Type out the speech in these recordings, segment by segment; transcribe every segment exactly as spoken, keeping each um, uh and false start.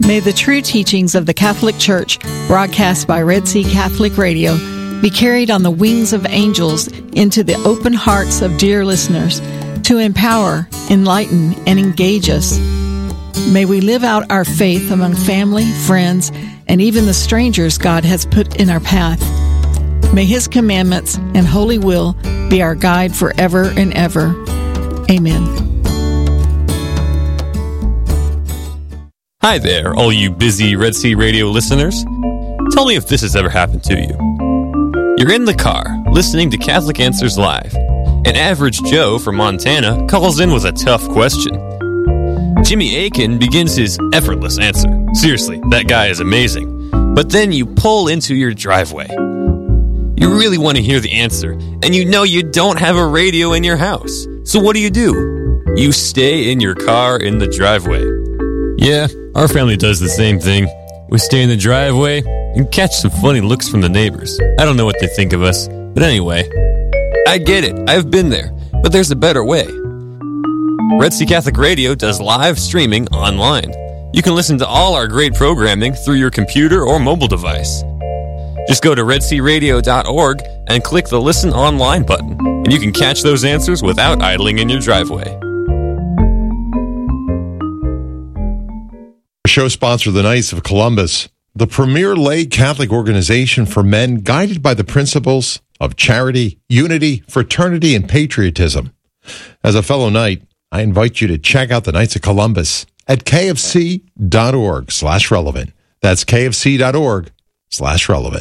May the true teachings of the Catholic Church, broadcast by Red Sea Catholic Radio, be carried on the wings of angels into the open hearts of dear listeners to empower, enlighten, and engage us. May we live out our faith among family, friends, and even the strangers God has put in our path. May His commandments and holy will be our guide forever and ever. Amen. Hi there, all you busy Red Sea Radio listeners. Tell me if this has ever happened to you. You're in the car, listening to Catholic Answers Live. An average Joe from Montana calls in with a tough question. Jimmy Akin begins his effortless answer. Seriously, that guy is amazing. But then you pull into your driveway. You really want to hear the answer, and you know you don't have a radio in your house. So what do you do? You stay in your car in the driveway. Yeah, our family does the same thing. We stay in the driveway and catch some funny looks from the neighbors. I don't know what they think of us, but anyway, I get it. I've been there, but there's a better way. Red Sea Catholic Radio does live streaming online. You can listen to all our great programming through your computer or mobile device. Just go to red sea radio dot org and click the Listen Online button, and you can catch those answers without idling in your driveway. Show sponsor, the Knights of Columbus, the premier lay Catholic organization for men guided by the principles of charity, unity, fraternity, and patriotism. As a fellow Knight, I invite you to check out the Knights of Columbus at kfc.org slash relevant. That's kfc.org slash relevant.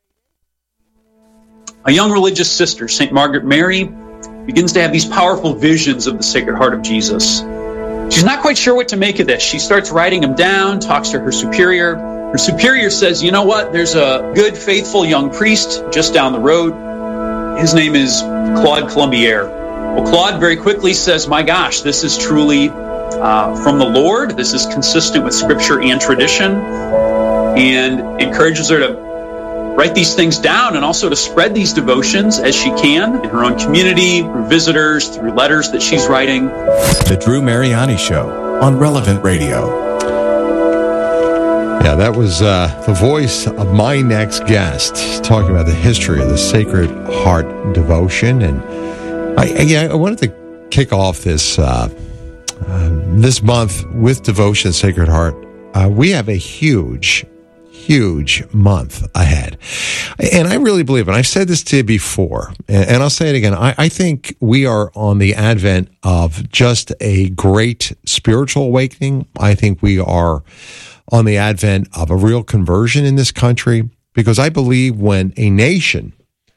A young religious sister, Saint Margaret Mary, begins to have these powerful visions of the Sacred Heart of Jesus. She's not quite sure what to make of this. She starts writing them down, talks to her superior. Her superior says, you know what, there's a good, faithful young priest just down the road. His name is Claude Colombier. Well, Claude very quickly says, my gosh, this is truly uh, from the Lord. This is consistent with Scripture and tradition, and encourages her to write these things down and also to spread these devotions as she can in her own community, through visitors, through letters that she's writing. The Drew Mariani Show on Relevant Radio. Yeah, that was uh, the voice of my next guest talking about the history of the Sacred Heart devotion. And I, yeah, I wanted to kick off this uh, uh, this month with devotion to Sacred Heart. Uh, we have a huge huge month ahead. And I really believe, and I've said this to you before, and I'll say it again, I, I think we are on the advent of just a great spiritual awakening. I think we are on the advent of a real conversion in this country, because I believe when a nation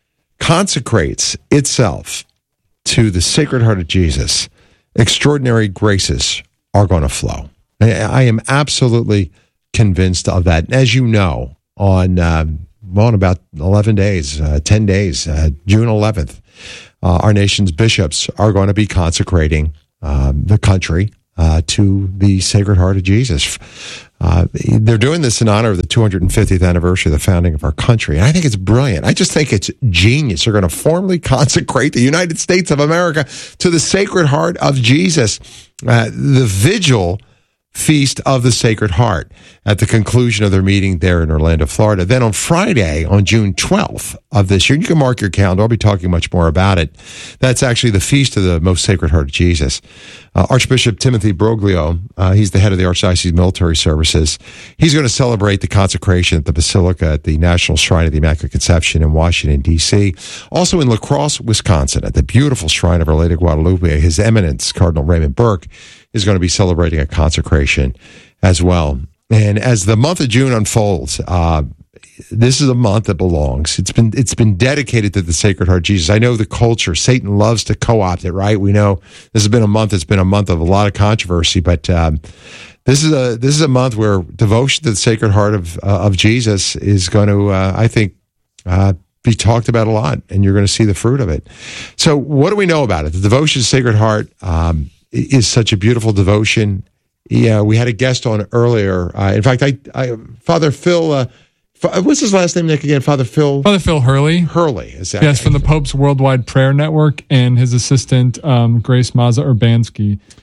consecrates itself to the Sacred Heart of Jesus, extraordinary graces are going to flow. I, I am absolutely convinced of that. And as you know, on uh, well, in about eleven days, uh, ten days, uh, June eleventh, uh, our nation's bishops are going to be consecrating um, the country uh, to the Sacred Heart of Jesus. Uh, they're doing this in honor of the two hundred fiftieth anniversary of the founding of our country. And I think it's brilliant. I just think it's genius. They're going to formally consecrate the United States of America to the Sacred Heart of Jesus. Uh, the vigil Feast of the Sacred Heart at the conclusion of their meeting there in Orlando, Florida. Then on Friday, on June twelfth of this year, you can mark your calendar. I'll be talking much more about it. That's actually the Feast of the Most Sacred Heart of Jesus. Uh, Archbishop Timothy Broglio, uh, he's the head of the Archdiocese Military Services. He's going to celebrate the consecration at the Basilica at the National Shrine of the Immaculate Conception in Washington, D C Also in La Crosse, Wisconsin, at the beautiful Shrine of Our Lady of Guadalupe, His Eminence, Cardinal Raymond Burke, is going to be celebrating a consecration as well. And as the month of June unfolds, uh, this is a month that belongs. It's been it's been dedicated to the Sacred Heart of Jesus. I know the culture, Satan loves to co-opt it, right? We know this has been a month that's been a month of a lot of controversy, but um, this is a this is a month where devotion to the Sacred Heart of uh, of Jesus is going to, uh, I think, uh, be talked about a lot, and you're going to see the fruit of it. So, what do we know about it? The devotion to the Sacred Heart um, is such a beautiful devotion. Yeah, we had a guest on earlier. Uh, in fact, I, I Father Phil. Uh, What's his last name, Nick, again? Father Phil? Father Phil Hurley. Hurley, is that Yes, from the Pope's Worldwide Prayer Network, and his assistant, um, Grace Maza Urbanski.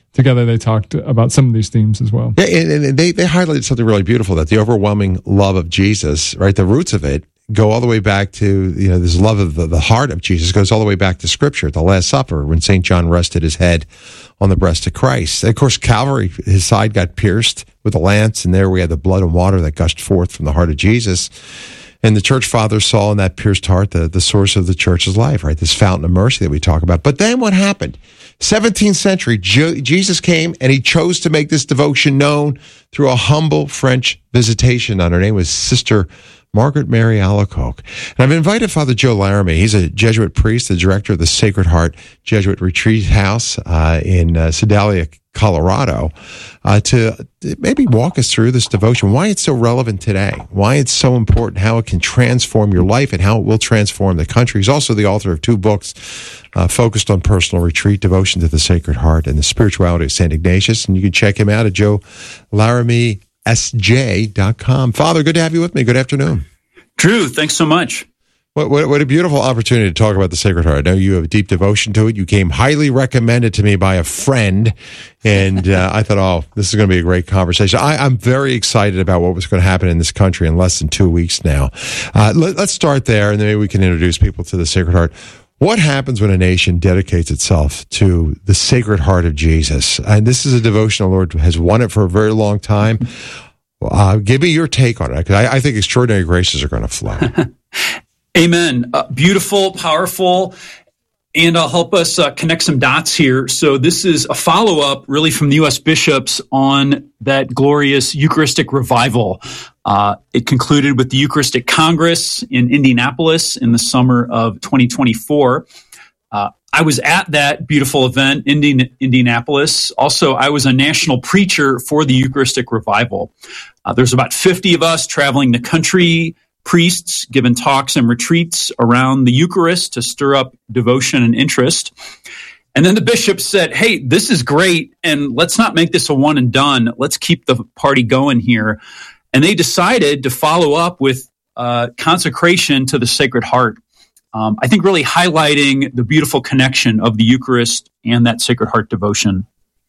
together they talked about some of these themes as well. Yeah, and, and they, they highlighted something really beautiful, that the overwhelming love of Jesus, right, the roots of it go all the way back to, you know, this love of the, the heart of Jesus goes all the way back to Scripture, at the Last Supper, when Saint John rested his head on the breast of Christ. And of course, Calvary, his side got pierced with a lance, and there we had the blood and water that gushed forth from the heart of Jesus. And the church fathers saw in that pierced heart the, the source of the church's life, right? This fountain of mercy that we talk about. But then what happened? seventeenth century, Je- Jesus came and he chose to make this devotion known through a humble French visitation. On her name was Sister Margaret Mary Alacoque. And I've invited Father Joe Laramie. He's a Jesuit priest, the director of the Sacred Heart Jesuit Retreat House uh, in uh, Sedalia, Colorado, uh, to maybe walk us through this devotion, why it's so relevant today, why it's so important, how it can transform your life, and how it will transform the country. He's also the author of two books uh, focused on personal retreat, Devotion to the Sacred Heart and the Spirituality of Saint Ignatius. And you can check him out at joe laramie s j dot com. Father, good to have you with me. Good afternoon. Drew, thanks so much. What, what, what a beautiful opportunity to talk about the Sacred Heart. I know you have a deep devotion to it. You came highly recommended to me by a friend, and uh, I thought, oh, this is going to be a great conversation. I, I'm very excited about what was going to happen in this country in less than two weeks now. Uh, let, let's start there, and then maybe we can introduce people to the Sacred Heart. What happens when a nation dedicates itself to the Sacred Heart of Jesus? And this is a devotion the Lord has won it for a very long time. Uh, give me your take on it, because I, I think extraordinary graces are going to flow. Amen. Uh, beautiful, powerful, and I'll help us uh, connect some dots here. So this is a follow-up really from the U S bishops on that glorious Eucharistic revival. Uh, it concluded with the Eucharistic Congress in Indianapolis in the summer of twenty twenty-four. Uh, I was at that beautiful event in Indi- Indianapolis. Also, I was a national preacher for the Eucharistic revival. Uh, there's about fifty of us traveling the country, priests giving talks and retreats around the Eucharist to stir up devotion and interest. And then the bishop said, hey, this is great, and let's not make this a one and done. Let's keep the party going here. And they decided to follow up with uh, consecration to the Sacred Heart. Um, I think really highlighting the beautiful connection of the Eucharist and that Sacred Heart devotion.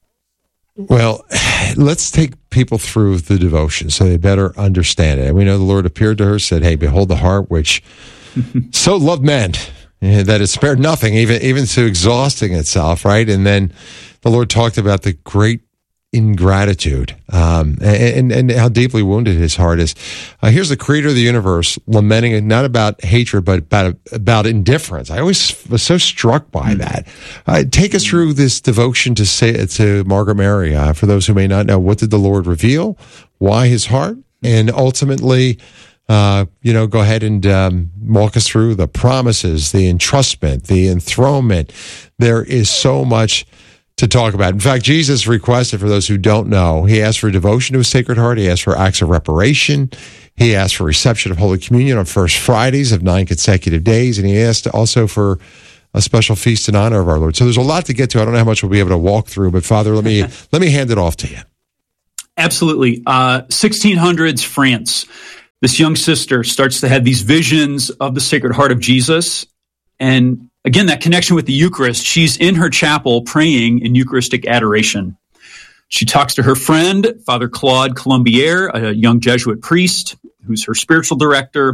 Well, let's take people through the devotion so they better understand it. And we know the Lord appeared to her, said, hey, behold the heart which so loved men, that it spared nothing, even, even to exhausting itself, right? And then the Lord talked about the great ingratitude um, and, and how deeply wounded his heart is. Uh, here's the creator of the universe lamenting not about hatred, but about, about indifference. I always was so struck by that. Uh, take us through this devotion to say, to Margaret Mary. Uh, for those who may not know, what did the Lord reveal? Why his heart? And ultimately, uh, you know, go ahead and um, walk us through the promises, the entrustment, the enthronement. There is so much to talk about. In fact, Jesus requested, for those who don't know, he asked for devotion to his Sacred Heart. He asked for acts of reparation. He asked for reception of Holy Communion on First Fridays of nine consecutive days. And he asked also for a special feast in honor of our Lord. So there's a lot to get to. I don't know how much we'll be able to walk through, but Father, let me let me hand it off to you. Absolutely. Uh, sixteen hundreds France. This young sister starts to have these visions of the Sacred Heart of Jesus. And again, that connection with the Eucharist. She's in her chapel praying in Eucharistic adoration. She talks to her friend, Father Claude Colombier, a young Jesuit priest who's her spiritual director.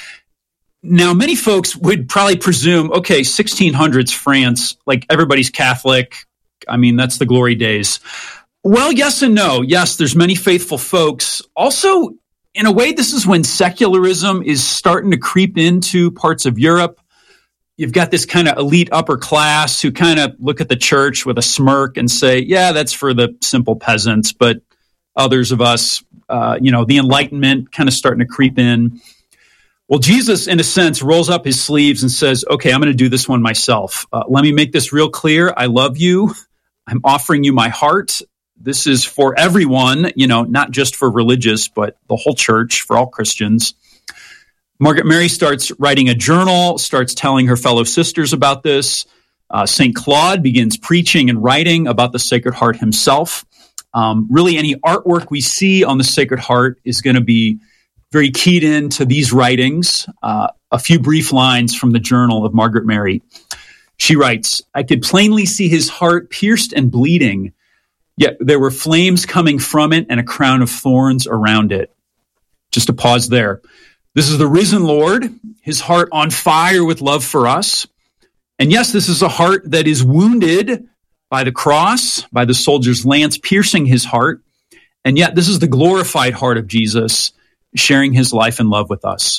Now, many folks would probably presume, okay, sixteen hundreds France, like everybody's Catholic. I mean, that's the glory days. Well, yes and no. Yes, there's many faithful folks. Also, in a way, this is when secularism is starting to creep into parts of Europe. You've got this kind of elite upper class who kind of look at the church with a smirk and say, yeah, that's for the simple peasants. But others of us, uh, you know, the Enlightenment kind of starting to creep in. Well, Jesus, in a sense, rolls up his sleeves and says, okay, I'm going to do this one myself. Uh, let me make this real clear. I love you. I'm offering you my heart. This is for everyone, you know, not just for religious, but the whole church, for all Christians. Margaret Mary starts writing a journal, starts telling her fellow sisters about this. Uh, Saint Claude begins preaching and writing about the Sacred Heart himself. Um, really, any artwork we see on the Sacred Heart is going to be very keyed into these writings. Uh, a few brief lines from the journal of Margaret Mary. She writes, I could plainly see his heart pierced and bleeding. yet there were flames coming from it and a crown of thorns around it. Just a pause there. This is the risen Lord, his heart on fire with love for us. And yes, this is a heart that is wounded by the cross, by the soldier's lance piercing his heart. And yet this is the glorified heart of Jesus sharing his life and love with us.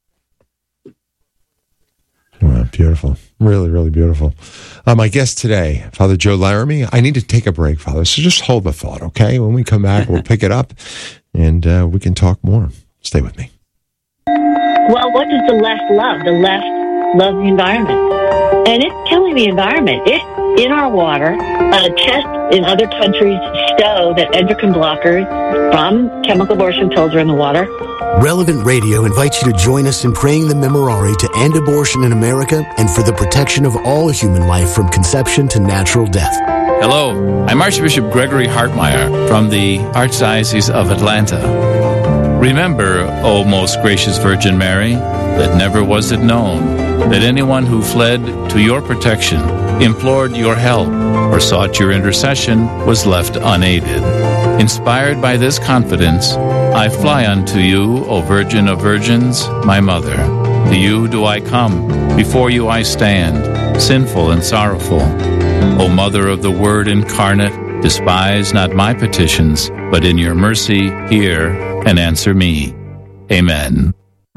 Wow, beautiful. Really, really beautiful. Uh, my guest today, Father Joe Laramie. I need to take a break, Father, so just hold the thought, okay? When we come back, we'll pick it up, and uh, we can talk more. Stay with me. Well, what does the left love? The left loves the environment. And it's killing the environment. It's in our water. Uh, tests in other countries show that endocrine blockers from chemical abortion pills are in the water. Relevant Radio invites you to join us in praying the Memorare to end abortion in America and for the protection of all human life from conception to natural death. Hello, I'm Archbishop Gregory Hartmeyer from the Archdiocese of Atlanta. Remember, O most gracious Virgin Mary, that never was it known that anyone who fled to your protection, implored your help, or sought your intercession was left unaided. Inspired by this confidence, I fly unto you, O Virgin of Virgins, my Mother. To you do I come, before you I stand, sinful and sorrowful. O Mother of the Word incarnate, despise not my petitions, but in your mercy hear and answer me. Amen.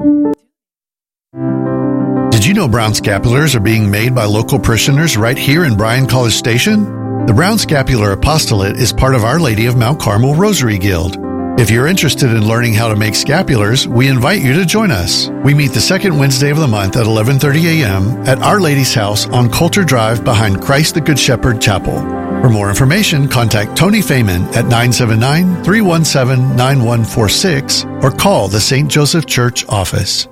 Did you know brown scapulars are being made by local parishioners right here in Bryan College Station? The Brown Scapular Apostolate is part of Our Lady of Mount Carmel Rosary Guild. If you're interested in learning how to make scapulars, we invite you to join us. We meet the second Wednesday of the month at eleven thirty a.m. at Our Lady's house on Coulter Drive behind Christ the Good Shepherd Chapel. For more information, contact Tony Feynman at nine seven nine, three one seven, nine one four six or call the Saint Joseph Church office.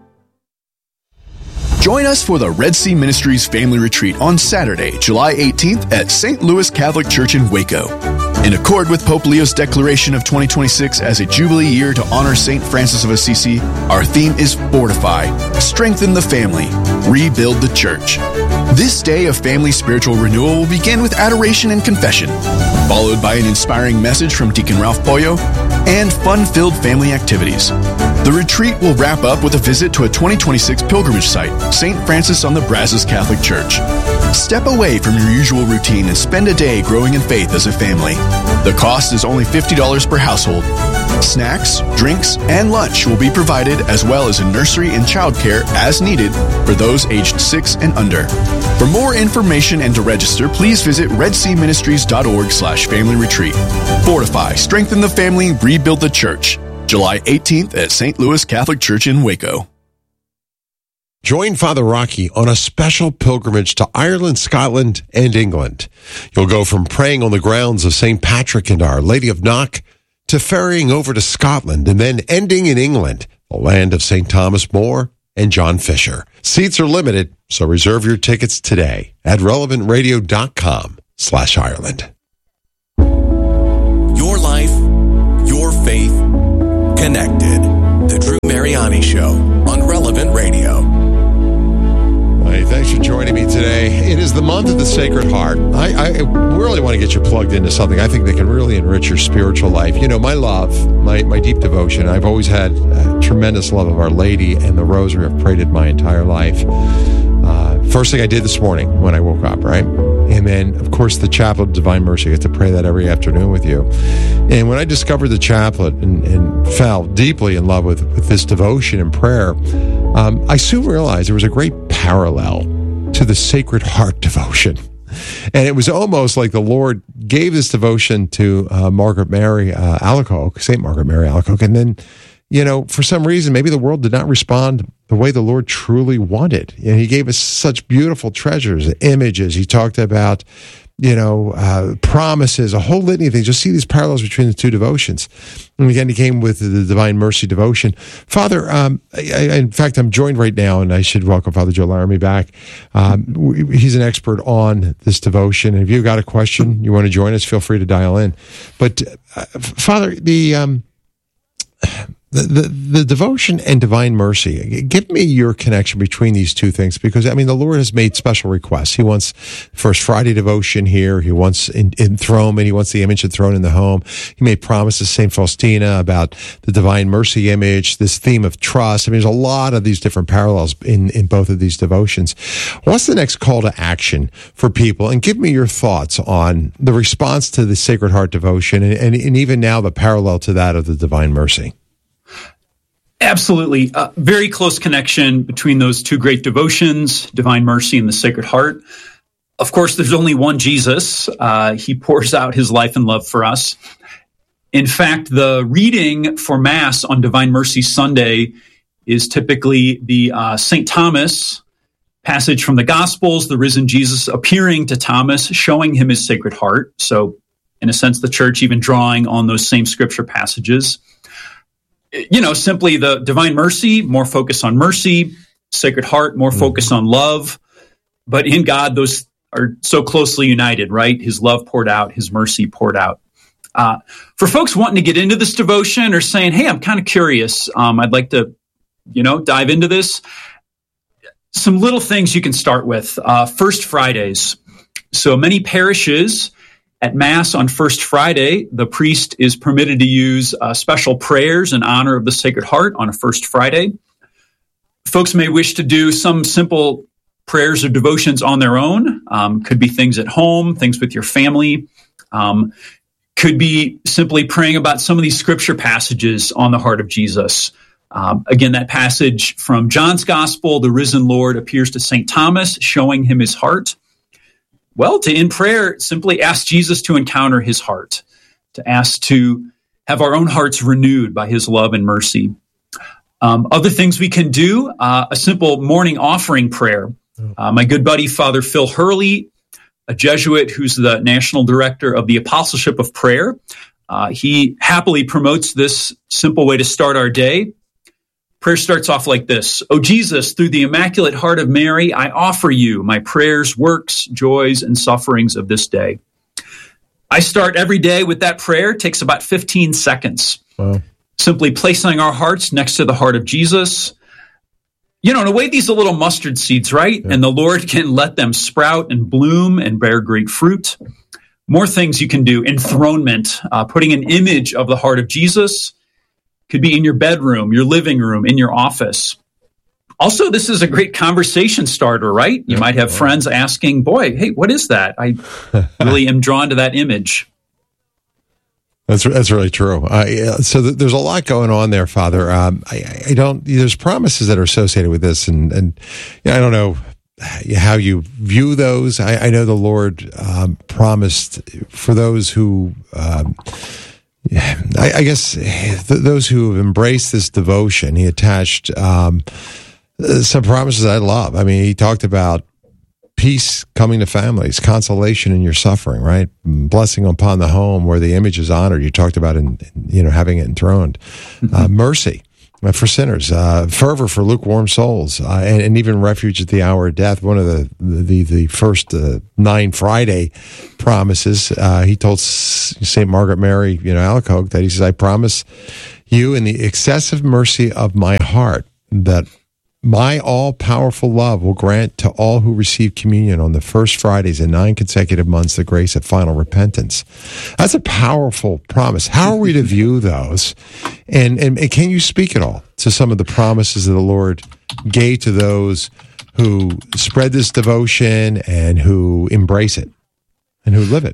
Join us for the Red Sea Ministries Family Retreat on Saturday, July eighteenth at Saint Louis Catholic Church in Waco. In accord with Pope Leo's declaration of twenty twenty-six as a Jubilee year to honor Saint Francis of Assisi, our theme is Fortify, Strengthen the Family, Rebuild the Church. This day of family spiritual renewal will begin with adoration and confession, followed by an inspiring message from Deacon Ralph Pollo and fun-filled family activities. The retreat will wrap up with a visit to a twenty twenty-six pilgrimage site, Saint Francis on the Brazos Catholic Church. Step away from your usual routine and spend a day growing in faith as a family. The cost is only fifty dollars per household. Snacks, drinks, and lunch will be provided, as well as a nursery and childcare as needed for those aged six and under. For more information and to register, please visit redseaministries.org slash family retreat. Fortify, strengthen the family, rebuild the church. July eighteenth at Saint Louis Catholic Church in Waco. Join Father Rocky on a special pilgrimage to Ireland, Scotland, and England. You'll go from praying on the grounds of Saint Patrick and Our Lady of Knock to ferrying over to Scotland and then ending in England, the land of Saint Thomas More and John Fisher. Seats are limited, so reserve your tickets today at relevantradio.com slash Ireland. Your life, your faith, connected. The Drew Mariani Show on Relevant Radio. Hey, thanks for joining me today. It is the month of the Sacred Heart. I, I really want to get you plugged into something I think that can really enrich your spiritual life. You know, my love, my, my deep devotion, I've always had a tremendous love of Our Lady and the Rosary. I've prayed it my entire life. Uh, first thing I did this morning when I woke up, right? And then, of course, the Chaplet of Divine Mercy. I get to pray that every afternoon with you. And when I discovered the chaplet and, and fell deeply in love with, with this devotion and prayer, um, I soon realized there was a great parallel to the Sacred Heart devotion. And it was almost like the Lord gave this devotion to uh, Margaret Mary uh, Alacoque, Saint Margaret Mary Alacoque, and then, you know, for some reason, maybe the world did not respond the way the Lord truly wanted. And he gave us such beautiful treasures, images. He talked about, you know, uh, promises, a whole litany of things. You'll see these parallels between the two devotions. And again, he came with the Divine Mercy devotion. Father, um, I, I, in fact, I'm joined right now, and I should welcome Father Joe Laramie back. Um, he's an expert on this devotion. And if you've got a question, you want to join us, feel free to dial in. But, uh, Father, the... Um, The, the the devotion and divine mercy. Give me your connection between these two things, because I mean the Lord has made special requests. He wants First Friday devotion here. He wants in, enthronement. He wants the image enthroned in the home. He made promises to Saint Faustina about the divine mercy image. This theme of trust. I mean, there's a lot of these different parallels in in both of these devotions. What's the next call to action for people? And give me your thoughts on the response to the Sacred Heart devotion, and, and, and even now the parallel to that of the divine mercy. Absolutely. Uh, very close connection between those two great devotions, Divine Mercy and the Sacred Heart. Of course, there's only one Jesus. Uh, he pours out his life and love for us. In fact, the reading for Mass on Divine Mercy Sunday is typically the uh, Saint Thomas passage from the Gospels, the risen Jesus appearing to Thomas, showing him his Sacred Heart. So, in a sense, the Church even drawing on those same scripture passages. You know, simply the Divine Mercy, more focus on mercy, Sacred Heart, more focus on love. But in God, those are so closely united, right? His love poured out, his mercy poured out. Uh, for folks wanting to get into this devotion or saying, hey, I'm kind of curious, um, I'd like to, you know, dive into this. Some little things you can start with. Uh, First Fridays. So many parishes at Mass on First Friday, the priest is permitted to use uh, special prayers in honor of the Sacred Heart on a First Friday. Folks may wish to do some simple prayers or devotions on their own. Um, could be things at home, things with your family. Um, could be simply praying about some of these scripture passages on the heart of Jesus. Um, again, that passage from John's Gospel, the risen Lord appears to Saint Thomas, showing him his heart. Well, to in prayer, simply ask Jesus to encounter his heart, to ask to have our own hearts renewed by his love and mercy. Um, other things we can do, uh, a simple morning offering prayer. Uh, my good buddy, Father Phil Hurley, a Jesuit who's the national director of the Apostleship of Prayer, uh, he happily promotes this simple way to start our day. Prayer starts off like this. O Jesus, through the Immaculate Heart of Mary, I offer you my prayers, works, joys, and sufferings of this day. I start every day with that prayer. It takes about fifteen seconds. Wow. Simply placing our hearts next to the heart of Jesus. You know, in a way, these are little mustard seeds, right? Yeah. And the Lord can let them sprout and bloom and bear great fruit. More things you can do. Enthronement, uh, putting an image of the heart of Jesus. Could be in your bedroom, your living room, in your office. Also, this is a great conversation starter, right? You yeah, might have yeah. friends asking, boy, hey, what is that? I really am drawn to that image. That's that's really true. Uh, so th- there's a lot going on there, Father. Um, I, I don't. There's promises that are associated with this, and and you know, I don't know how you view those. I, I know the Lord um, promised for those who. Um, Yeah, I, I guess th- those who have embraced this devotion, he attached um, some promises I love. I mean, he talked about peace coming to families, consolation in your suffering, right? Blessing upon the home where the image is honored. You talked about, in, you know, having it enthroned. Mm-hmm. Uh, mercy for sinners, uh, fervor for lukewarm souls, uh, and, and even refuge at the hour of death. One of the the the first uh, nine Friday promises, uh, he told Saint Margaret Mary, you know, Alacoque, that he says, "I promise you, in the excessive mercy of my heart, that my all-powerful love will grant to all who receive communion on the first Fridays in nine consecutive months the grace of final repentance." That's a powerful promise. How are we to view those? And, and, and can you speak at all to some of the promises that the Lord gave to those who spread this devotion and who embrace it and who live it?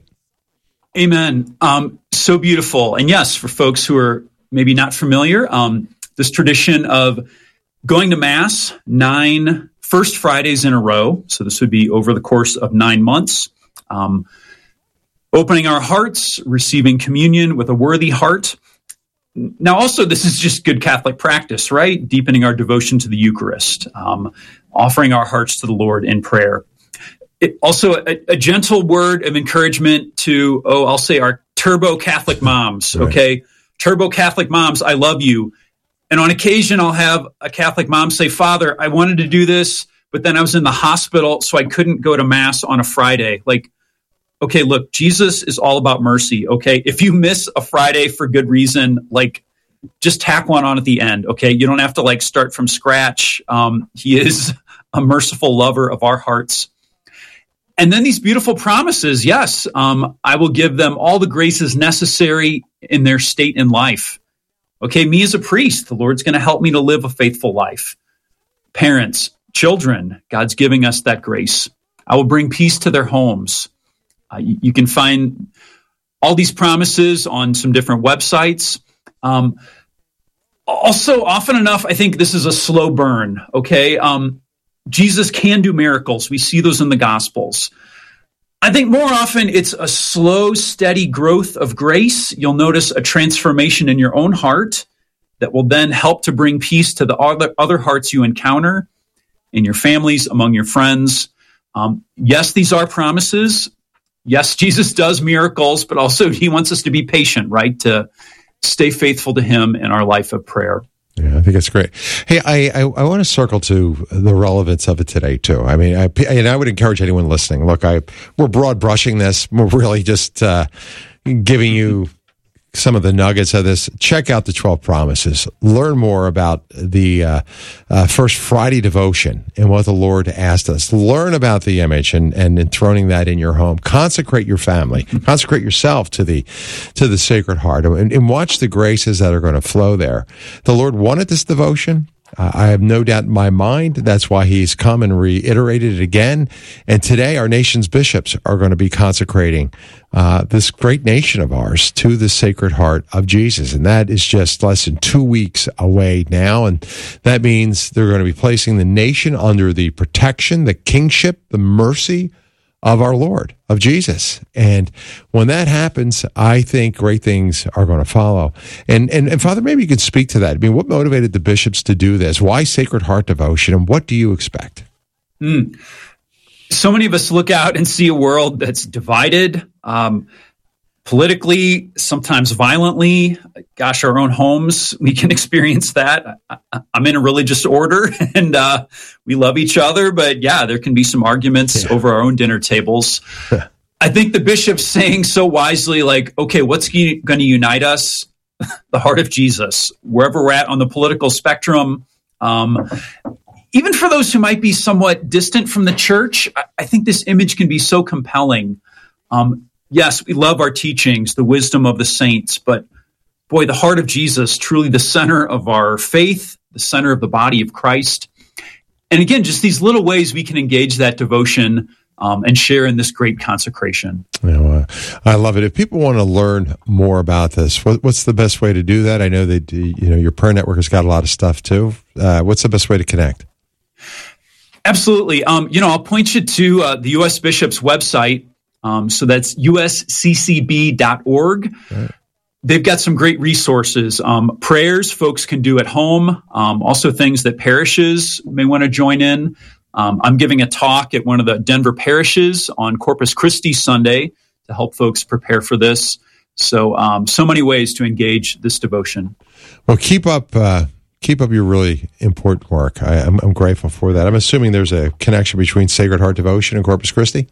Amen. Um, so beautiful. And yes, for folks who are maybe not familiar, um, this tradition of going to Mass nine First Fridays in a row, so this would be over the course of nine months, um, opening our hearts, receiving communion with a worthy heart. Now, also, this is just good Catholic practice, right? Deepening our devotion to the Eucharist, um, offering our hearts to the Lord in prayer. It, also, a, a gentle word of encouragement to, oh, I'll say our turbo Catholic moms, right. Okay? Turbo Catholic moms, I love you. And on occasion, I'll have a Catholic mom say, Father, I wanted to do this, but then I was in the hospital, so I couldn't go to Mass on a Friday. Like, okay, look, Jesus is all about mercy, okay? If you miss a Friday for good reason, like, just tack one on at the end, okay? You don't have to like start from scratch. Um, he is a merciful lover of our hearts. And then these beautiful promises, yes, um, I will give them all the graces necessary in their state in life. Okay, me as a priest, the Lord's going to help me to live a faithful life. Parents, children, God's giving us that grace. I will bring peace to their homes. Uh, you, you can find all these promises on some different websites. Um, also, often enough, I think this is a slow burn, okay? Um, Jesus can do miracles. We see those in the Gospels. I think more often it's a slow, steady growth of grace. You'll notice a transformation in your own heart that will then help to bring peace to the other, other hearts you encounter in your families, among your friends. Um, yes, these are promises. Yes, Jesus does miracles, but also he wants us to be patient, right? To stay faithful to him in our life of prayer. Yeah, I think it's great. Hey, I, I, I want to circle to the relevance of it today, too. I mean, I, and I would encourage anyone listening, look, I we're broad brushing this. We're really just uh, giving you some of the nuggets of this. Check out the twelve Promises. Learn more about the uh, uh, First Friday devotion and what the Lord asked us. Learn about the image and, and enthroning that in your home. Consecrate your family. Consecrate yourself to the to the Sacred Heart, and, and watch the graces that are going to flow there. The Lord wanted this devotion. Uh, I have no doubt in my mind that's why he's come and reiterated it again. And today, our nation's bishops are going to be consecrating uh, this great nation of ours to the Sacred Heart of Jesus. And that is just less than two weeks away now. And that means they're going to be placing the nation under the protection, the kingship, the mercy of our Lord, of Jesus. And when that happens, I think great things are going to follow. And, and, and Father, maybe you could speak to that. I mean, what motivated the bishops to do this? Why Sacred Heart devotion? And what do you expect? Mm. So many of us look out and see a world that's divided, um, politically, sometimes violently. Gosh, our own homes, we can experience that. I, I'm in a religious order, and uh, we love each other, but yeah, there can be some arguments yeah. over our own dinner tables. I think the bishop's saying so wisely, like, okay, what's going to unite us? The heart of Jesus, wherever we're at on the political spectrum. Um, even for those who might be somewhat distant from the church, I, I think this image can be so compelling. Um, Yes, we love our teachings, the wisdom of the saints, but boy, the heart of Jesus, truly the center of our faith, the center of the body of Christ. And again, just these little ways we can engage that devotion um, and share in this great consecration. You know, uh, I love it. If people want to learn more about this, what, what's the best way to do that? I know that you know your prayer network has got a lot of stuff too. Uh, what's the best way to connect? Absolutely. Um, you know, I'll point you to uh, the U S Bishop's website. Um, so that's U S C C B dot org. Right. They've got some great resources, um, prayers folks can do at home, um, also things that parishes may want to join in. Um, I'm giving a talk at one of the Denver parishes on Corpus Christi Sunday to help folks prepare for this. So, um, so many ways to engage this devotion. Well, keep up, uh, keep up your really important work. I, I'm, I'm grateful for that. I'm assuming there's a connection between Sacred Heart devotion and Corpus Christi.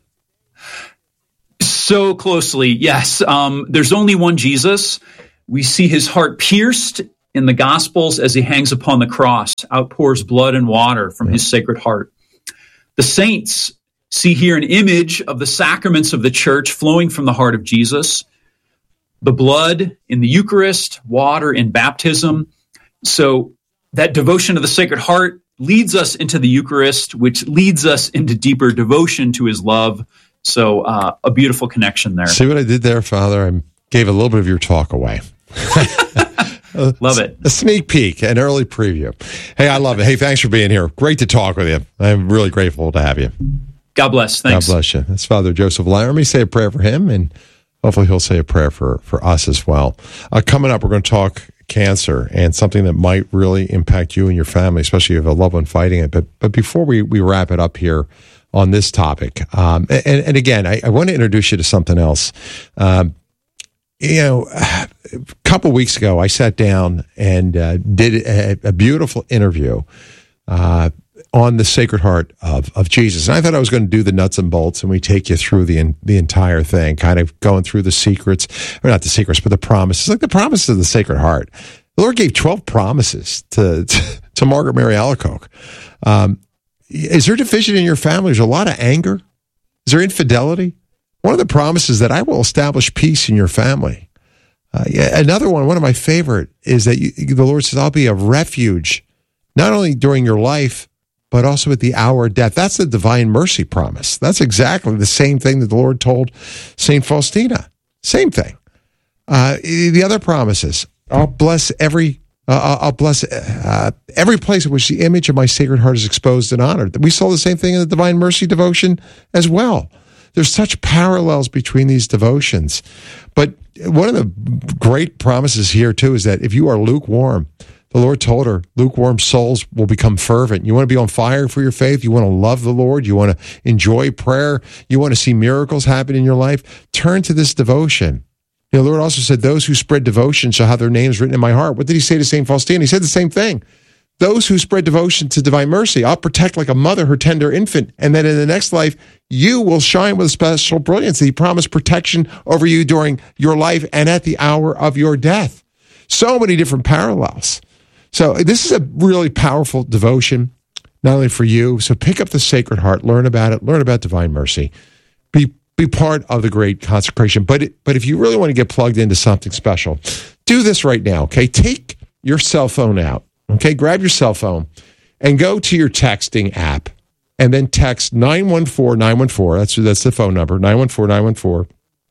So closely, yes. Um, there's only one Jesus. We see his heart pierced in the Gospels as he hangs upon the cross, outpours blood and water from his Sacred Heart. The saints see here an image of the sacraments of the church flowing from the heart of Jesus, the blood in the Eucharist, water in baptism. So that devotion to the Sacred Heart leads us into the Eucharist, which leads us into deeper devotion to his love. So uh, a beautiful connection there. See what I did there, Father? I gave a little bit of your talk away. Love it. A sneak peek, an early preview. Hey, I love it. Hey, thanks for being here. Great to talk with you. I'm really grateful to have you. God bless. Thanks. God bless you. That's Father Joseph Laramie. Say a prayer for him, and hopefully he'll say a prayer for, for us as well. Uh, coming up, we're going to talk cancer and something that might really impact you and your family, especially if you have a loved one fighting it. But, but before we, we wrap it up here, on this topic. Um, and, and again, I, I want to introduce you to something else. Um, you know, a couple weeks ago, I sat down and uh, did a, a beautiful interview uh, on the Sacred Heart of, of Jesus. And I thought I was going to do the nuts and bolts, and we take you through the the entire thing, kind of going through the secrets, or not the secrets, but the promises, like the promises of the Sacred Heart. The Lord gave twelve promises to, to, to Margaret Mary Alacoque. Um, is there division in your family? Is there a lot of anger? Is there infidelity? One of the promises that I will establish peace in your family. Uh, yeah, another one, one of my favorite, is that you, the Lord says, I'll be a refuge, not only during your life, but also at the hour of death. That's the divine mercy promise. That's exactly the same thing that the Lord told Saint Faustina. Same thing. Uh, the other promises, I'll bless every uh, I'll bless uh, every place in which the image of my Sacred Heart is exposed and honored. We saw the same thing in the Divine Mercy devotion as well. There's such parallels between these devotions. But one of the great promises here, too, is that if you are lukewarm, the Lord told her, lukewarm souls will become fervent. You want to be on fire for your faith? You want to love the Lord? You want to enjoy prayer? You want to see miracles happen in your life? Turn to this devotion. You know, the Lord also said, those who spread devotion shall have their names written in my heart. What did he say to Saint Faustina? He said the same thing. Those who spread devotion to divine mercy, I'll protect like a mother her tender infant. And then in the next life, you will shine with special brilliance. He promised protection over you during your life and at the hour of your death. So many different parallels. So this is a really powerful devotion, not only for you. So pick up the Sacred Heart, learn about it, learn about divine mercy. Be Be part of the great consecration. But it, but if you really want to get plugged into something special, do this right now, okay? Take your cell phone out, okay? Grab your cell phone and go to your texting app and then text nine one four nine one four. That's, that's the phone number, nine one four nine one four.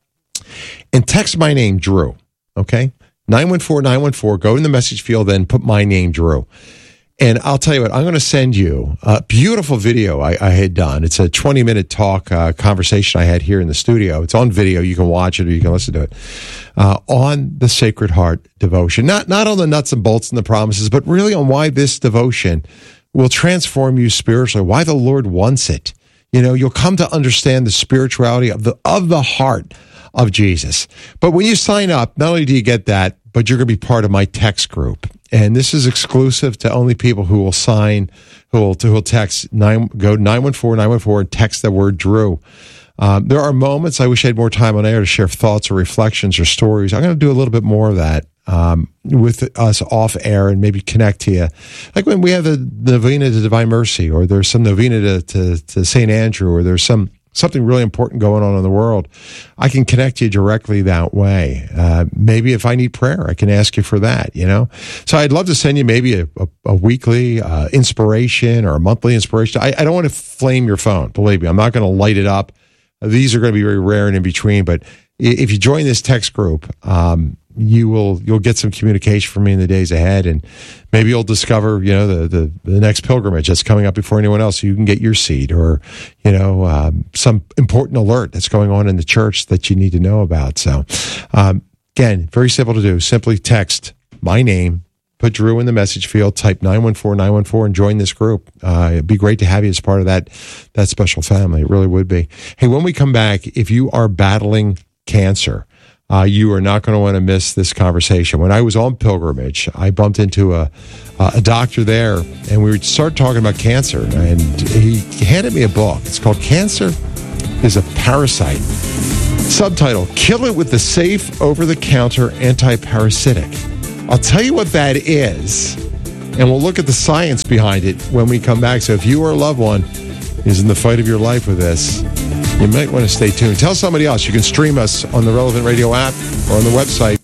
And text my name, Drew, okay? nine one four nine one four. Go in the message field, then put my name, Drew. And I'll tell you what, I'm going to send you a beautiful video I, I had done. It's a twenty-minute talk uh, conversation I had here in the studio. It's on video. You can watch it or you can listen to it. Uh, on the Sacred Heart devotion. Not, not on the nuts and bolts and the promises, but really on why this devotion will transform you spiritually, why the Lord wants it. You know, you'll come to understand the spirituality of the of the heart of Jesus. But when you sign up, not only do you get that, but you're going to be part of my text group. And this is exclusive to only people who will sign, who will, who will text, nine, go nine one four nine one four and text the word Drew. Um, there are moments, I wish I had more time on air to share thoughts or reflections or stories. I'm going to do a little bit more of that um, with us off air and maybe connect to you. Like when we have the novena to Divine Mercy, or there's some novena to, to, to Saint Andrew, or there's some something really important going on in the world, I can connect you directly that way. Uh, maybe if I need prayer, I can ask you for that, you know? So I'd love to send you maybe a, a, a weekly uh, inspiration or a monthly inspiration. I, I don't want to flame your phone. Believe me, I'm not going to light it up. These are going to be very rare and in between, but if you join this text group, um, you will, you'll get some communication from me in the days ahead, and maybe you'll discover, you know, the, the, the next pilgrimage that's coming up before anyone else, so you can get your seat, or, you know, um, some important alert that's going on in the church that you need to know about. So, um, again, very simple to do. Simply text my name, put Drew in the message field, type nine one four nine one four, and join this group. Uh, it'd be great to have you as part of that, that special family. It really would be. Hey, when we come back, if you are battling cancer, Uh, you are not going to want to miss this conversation. When I was on pilgrimage, I bumped into a a doctor there, and we would start talking about cancer, and he handed me a book. It's called Cancer is a Parasite. Subtitle, Kill It with the Safe Over-the-Counter Anti-Parasitic. I'll tell you what that is, and we'll look at the science behind it when we come back. So if you or a loved one is in the fight of your life with this, you might want to stay tuned. Tell somebody else. You can stream us on the Relevant Radio app or on the website.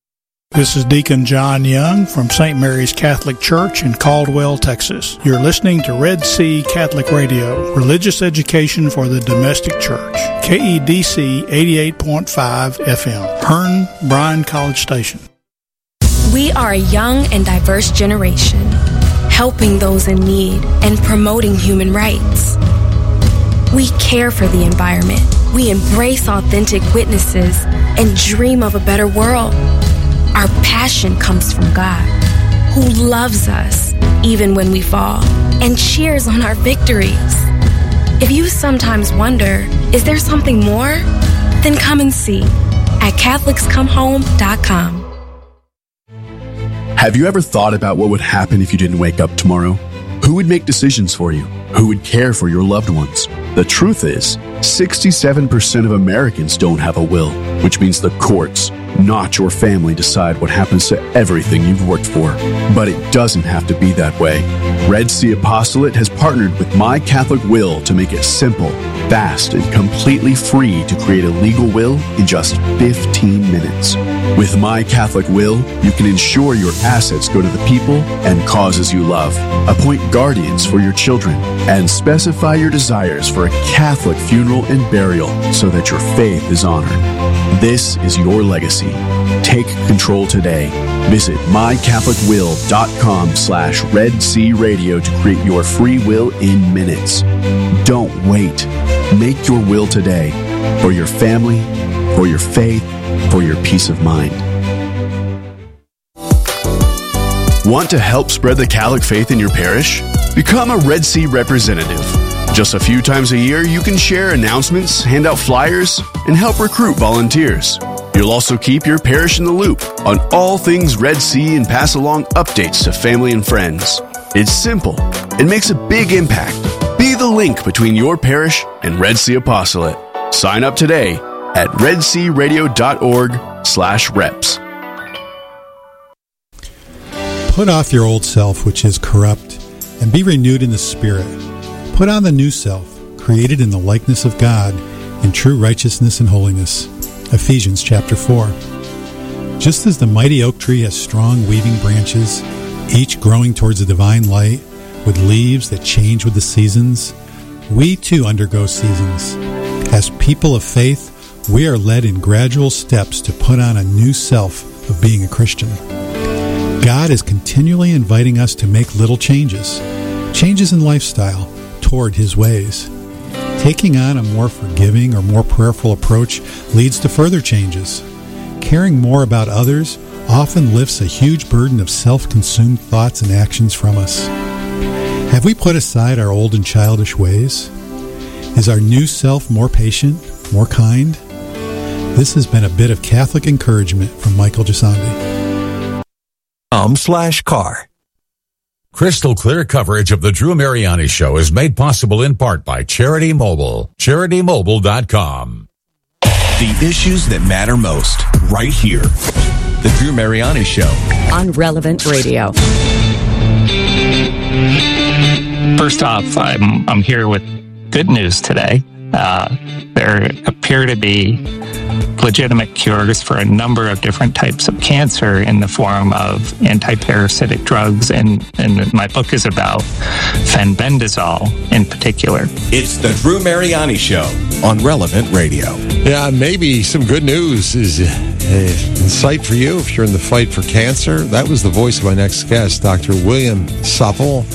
This is Deacon John Young from Saint Mary's Catholic Church in Caldwell, Texas. You're listening to Red Sea Catholic Radio, religious education for the domestic church. K E D C eighty-eight point five F M, Hearn, Bryan College Station. We are a young and diverse generation, helping those in need and promoting human rights. We care for the environment. We embrace authentic witnesses and dream of a better world. Our passion comes from God, who loves us even when we fall and cheers on our victories. If you sometimes wonder, is there something more? Then come and see at Catholics Come Home dot com. Have you ever thought about what would happen if you didn't wake up tomorrow? Who would make decisions for you? Who would care for your loved ones? The truth is, sixty-seven percent of Americans don't have a will, which means the courts, not your family decide what happens to everything you've worked for. But it doesn't have to be that way. Red Sea Apostolate has partnered with My Catholic Will to make it simple, fast, and completely free to create a legal will in just fifteen minutes. With My Catholic Will, you can ensure your assets go to the people and causes you love, appoint guardians for your children, and specify your desires for a Catholic funeral and burial so that your faith is honored. This is your legacy. Take control today. Visit mycatholicwill.com slash Red Sea Radio to create your free will in minutes. Don't wait. Make your will today for your family, for your faith, for your peace of mind. Want to help spread the Catholic faith in your parish? Become a Red Sea representative. Just a few times a year, you can share announcements, hand out flyers, and help recruit volunteers. You'll also keep your parish in the loop on all things Red Sea and pass along updates to family and friends. It's simple. It makes a big impact. Be the link between your parish and Red Sea Apostolate. Sign up today at redsearadio.org slash reps. Put off your old self, which is corrupt, and be renewed in the Spirit. Put on the new self, created in the likeness of God, in true righteousness and holiness. Ephesians chapter four. Just as the mighty oak tree has strong weaving branches, each growing towards the divine light, with leaves that change with the seasons, we too undergo seasons. As people of faith, we are led in gradual steps to put on a new self of being a Christian. God is continually inviting us to make little changes, changes in lifestyle toward His ways. Taking on a more forgiving or more prayerful approach leads to further changes. Caring more about others often lifts a huge burden of self-consumed thoughts and actions from us. Have we put aside our old and childish ways? Is our new self more patient, more kind? This has been a bit of Catholic encouragement from Michael Gisandi. Um slash car. Crystal clear coverage of the Drew Mariani Show is made possible in part by Charity Mobile. charity mobile dot com. The issues that matter most, right here. The Drew Mariani Show. On Relevant Radio. First off, I'm, I'm here with good news today. Uh, there appear to be legitimate cures for a number of different types of cancer in the form of anti-parasitic drugs, and, and my book is about fenbendazole in particular. It's the Drew Mariani Show on Relevant Radio. Yeah, maybe some good news is uh, in sight for you if you're in the fight for cancer. That was the voice of my next guest, Doctor William Supple,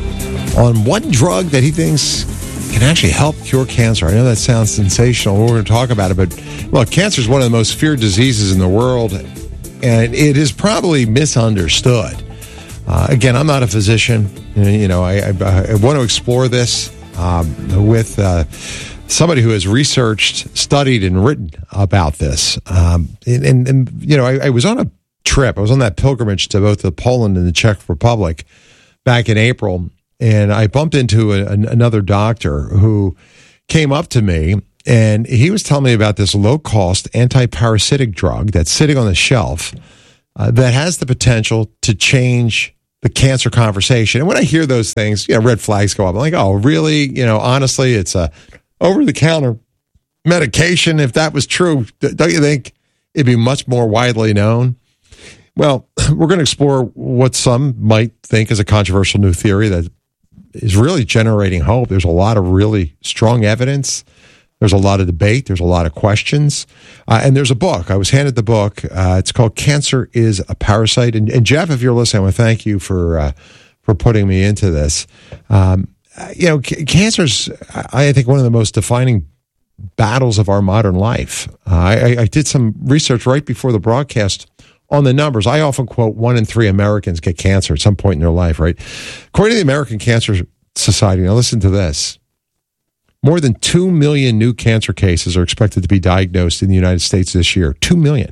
on one drug that he thinks can actually help cure cancer. I know that sounds sensational. We're going to talk about it, but look, cancer is one of the most feared diseases in the world, and it is probably misunderstood. Uh, again, I'm not a physician. You know, I, I, I want to explore this um, with uh, somebody who has researched, studied, and written about this. Um, and, and, and, you know, I, I was on a trip. I was on that pilgrimage to both the Poland and the Czech Republic back in April. And I bumped into a, an, another doctor who came up to me, and he was telling me about this low-cost anti-parasitic drug that's sitting on the shelf uh, that has the potential to change the cancer conversation. And when I hear those things, you know, red flags go up. I'm like, oh, really? You know, honestly, it's a over-the-counter medication. If that was true, don't you think it'd be much more widely known? Well, we're going to explore what some might think is a controversial new theory that is really generating hope. There's a lot of really strong evidence. There's a lot of debate. There's a lot of questions. Uh, and there's a book. I was handed the book. Uh, it's called Cancer is a Parasite. And, and Jeff, if you're listening, I want to thank you for uh, for putting me into this. Um, you know, c- cancer's, I think, one of the most defining battles of our modern life. Uh, I, I did some research right before the broadcast on the numbers. I often quote one in three Americans get cancer at some point in their life, right? According to the American Cancer Society, now listen to this, more than two million new cancer cases are expected to be diagnosed in the United States this year. two million.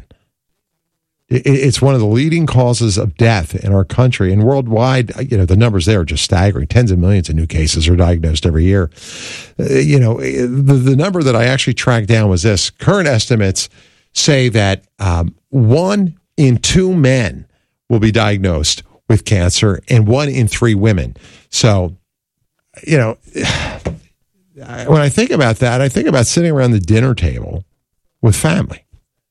It's one of the leading causes of death in our country, and worldwide, you know, the numbers there are just staggering. Tens of millions of new cases are diagnosed every year. Uh, you know, the, the number that I actually tracked down was this. Current estimates say that um, one in two men will be diagnosed with cancer and one in three women. So, you know, when I think about that, I think about sitting around the dinner table with family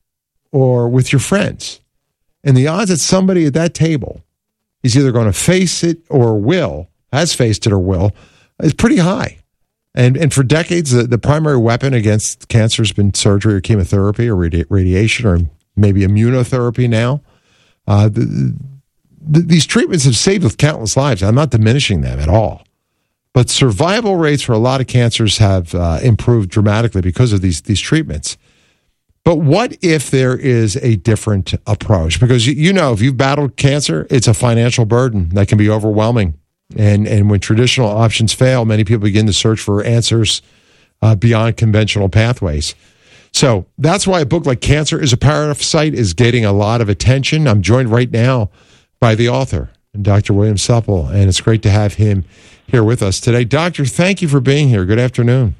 or with your friends. And the odds that somebody at that table is either going to face it or will, has faced it or will, is pretty high. And and for decades, the, the primary weapon against cancer has been surgery or chemotherapy or radi- radiation or maybe immunotherapy now. Uh, the, the, these treatments have saved countless lives. I'm not diminishing them at all. But survival rates for a lot of cancers have uh, improved dramatically because of these these treatments. But what if there is a different approach? Because you, you know, if you've battled cancer, it's a financial burden that can be overwhelming. And and when traditional options fail, many people begin to search for answers uh, beyond conventional pathways. So that's why a book like Cancer is a Parasite is getting a lot of attention. I'm joined right now by the author, Doctor William Supple, and it's great to have him here with us today. Doctor, thank you for being here. Good afternoon.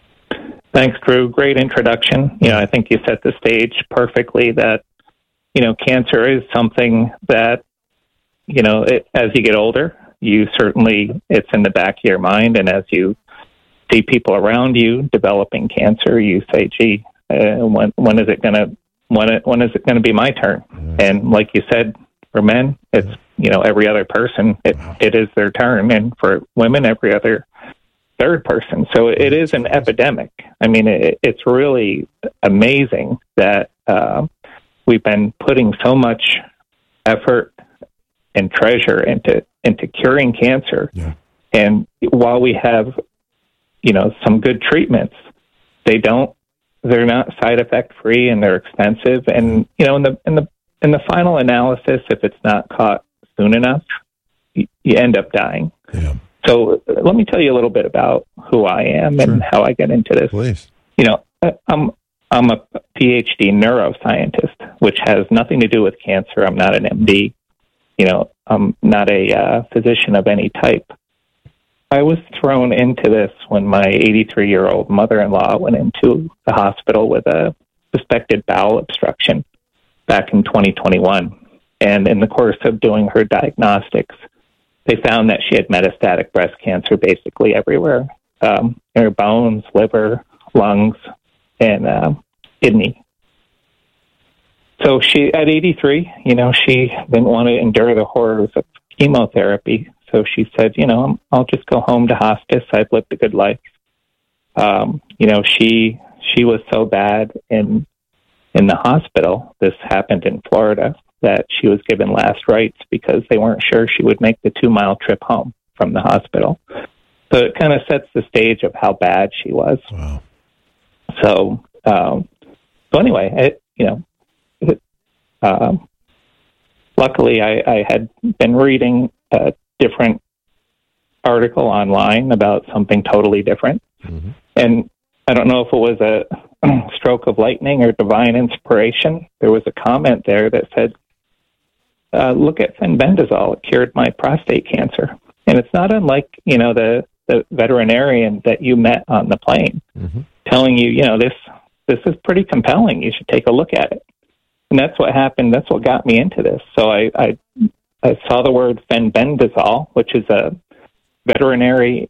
Thanks, Drew. Great introduction. You know, I think you set the stage perfectly that, you know, cancer is something that, you know, it, as you get older, you certainly, it's in the back of your mind. And as you see people around you developing cancer, you say, gee, uh, when, when is it going to, when, it, when is it going to be my turn? Mm-hmm. And like you said, for men, it's, you know, every other person, it, wow. it is their turn. And for women, every other third person. So it is an epidemic. I mean, it, it's really amazing that uh, we've been putting so much effort and treasure into into curing cancer. Yeah. And while we have, you know, some good treatments, they don't, they're not side effect free and they're expensive. And, you know, in the, in the, in the final analysis, if it's not caught soon enough, you, you end up dying. Yeah. So uh, let me tell you a little bit about who I am sure. and how I get into this. Please. You know, I'm, I'm a P H D neuroscientist, which has nothing to do with cancer. I'm not an M D. You know, I'm not a uh, physician of any type. I was thrown into this when my eighty-three-year-old mother-in-law went into the hospital with a suspected bowel obstruction back in twenty twenty-one. And in the course of doing her diagnostics, they found that she had metastatic breast cancer basically everywhere, um, in her bones, liver, lungs, and uh, kidney. So she, at eighty-three, you know, she didn't want to endure the horrors of chemotherapy. So she said, you know, I'll just go home to hospice. I've lived a good life. Um, you know, she she was so bad in in the hospital. This happened in Florida, that she was given last rites because they weren't sure she would make the two-mile trip home from the hospital. So it kind of sets the stage of how bad she was. Wow. So, um, so anyway, it, you know, it, um, luckily I, I had been reading a different article online about something totally different. Mm-hmm. And I don't know if it was a stroke of lightning or divine inspiration. There was a comment there that said, Uh, look at fenbendazole. It cured my prostate cancer. And it's not unlike, you know, the, the veterinarian that you met on the plane mm-hmm. telling you, you know, this this is pretty compelling. You should take a look at it. And that's what happened. That's what got me into this. So I, I, I saw the word fenbendazole, which is a veterinary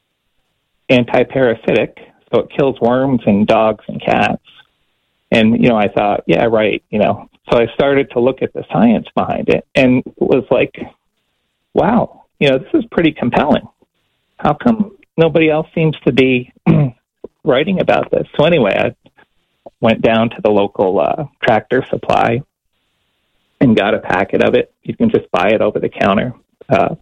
antiparasitic. So it kills worms in dogs and cats. And, you know, I thought, yeah, right, you know. So I started to look at the science behind it and was like, wow, you know, this is pretty compelling. How come nobody else seems to be writing about this? So anyway, I went down to the local uh, Tractor Supply and got a packet of it. You can just buy it over the counter. Uh,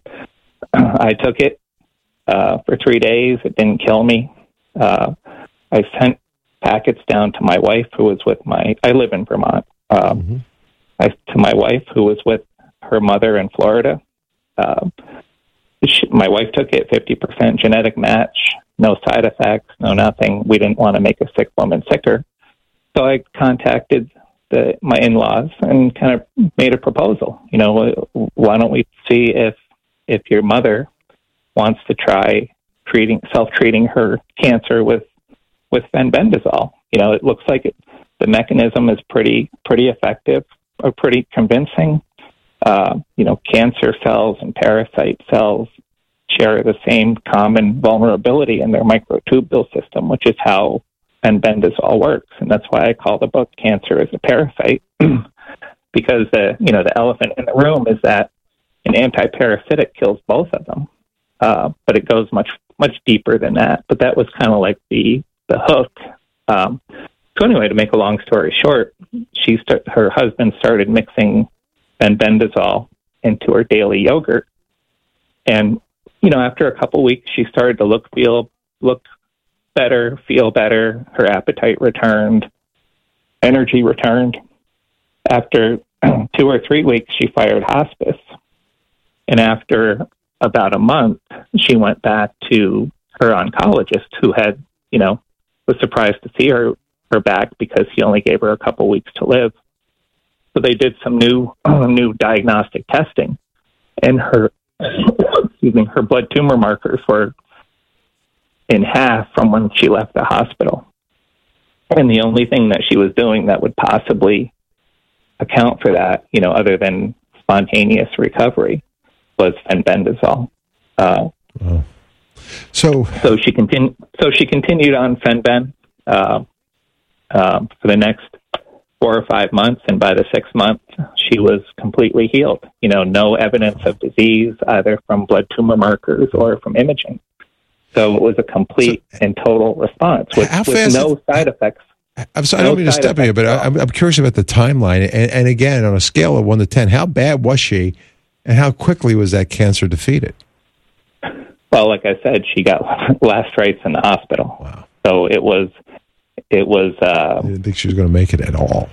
I took it uh, for three days. It didn't kill me. Uh, I sent packets down to my wife who was with my, I live in Vermont. Um, mm-hmm. I, to my wife, who was with her mother in Florida. Uh, she, my wife took it, fifty percent genetic match, no side effects, no nothing. We didn't want to make a sick woman sicker. So I contacted the, my in-laws and kind of made a proposal. You know, why don't we see if if your mother wants to try treating self-treating her cancer with, with fenbendazole. You know, it looks like it, the mechanism is pretty pretty effective. are pretty convincing. Uh, you know, cancer cells and parasite cells share the same common vulnerability in their microtubule system, which is how fenbendazole works. And that's why I call the book Cancer as a Parasite, because the, you know, the elephant in the room is that an antiparasitic kills both of them. Uh, but it goes much, much deeper than that. But that was kind of like the, the hook. Um, so anyway, to make a long story short, she start, her husband started mixing fenbendazole into her daily yogurt. And, you know, after a couple weeks, she started to look, feel, look better, feel better. Her appetite returned, energy returned. After two or three weeks, she fired hospice. And after about a month, she went back to her oncologist, who had, you know, was surprised to see her, her back because he only gave her a couple weeks to live. So they did some new, uh, new diagnostic testing, and her, excuse me, her blood tumor markers were in half from when she left the hospital. And the only thing that she was doing that would possibly account for that, you know, other than spontaneous recovery, was fenbendazole. Uh, oh. So, so she continued. So she continued on fenben uh, uh, for the next four or five months, and by the sixth month, she was completely healed. You know, no evidence of disease, either from blood tumor markers or from imaging. So it was a complete so, and total response with, with no side effects. I'm sorry, no I don't mean to step in here, but I'm, I'm curious about the timeline. And, and again, on a scale of one to ten, how bad was she, and how quickly was that cancer defeated? Well, like I said, she got last rites in the hospital. Wow. So it was, it was. Uh, I didn't think she was going to make it at all.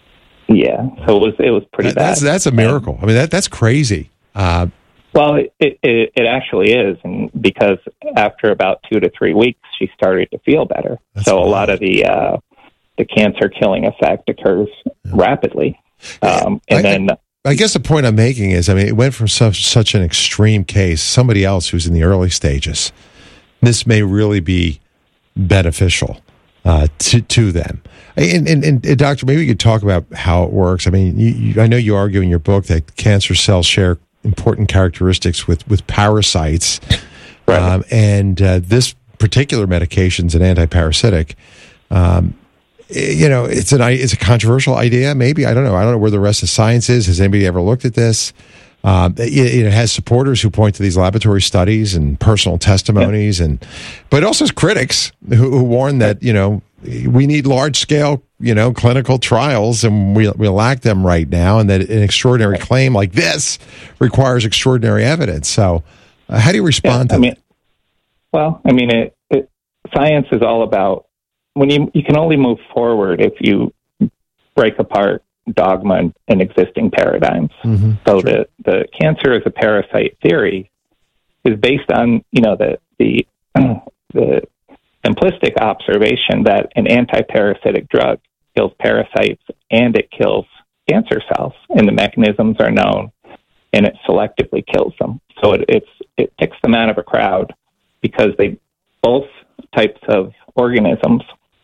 Yeah. So it was, it was pretty that, bad. That's that's a miracle. I mean, that that's crazy. Uh, well, it, it it actually is, and because after about two to three weeks, she started to feel better. So wild. a lot of the uh, the cancer killing effect occurs yeah. rapidly, um, and I, then. I guess the point I'm making is, I mean, it went from such, such an extreme case, somebody else who's in the early stages, this may really be beneficial uh, to to them. And, and, and, Doctor, maybe you could talk about how it works. I mean, you, you, I know you argue in your book that cancer cells share important characteristics with, with parasites, right. um, and uh, this particular medication is an antiparasitic. Um, You know, it's an it's a controversial idea. Maybe I don't know. I don't know where the rest of science is. Has anybody ever looked at this? Um, it, it has supporters who point to these laboratory studies and personal testimonies, yeah. and but it also has critics who, who warn that you know we need large scale you know clinical trials, and we we lack them right now, and that an extraordinary claim like this requires extraordinary evidence. So, uh, how do you respond yeah, to I mean, that? Well, I mean, it, it, science is all about. When you you can only move forward if you break apart dogma and, and existing paradigms. Mm-hmm. So the, the cancer as a parasite theory is based on you know the the the simplistic observation that an antiparasitic drug kills parasites and it kills cancer cells, and the mechanisms are known, and it selectively kills them. So it it's it picks them out of a crowd because they both types of organisms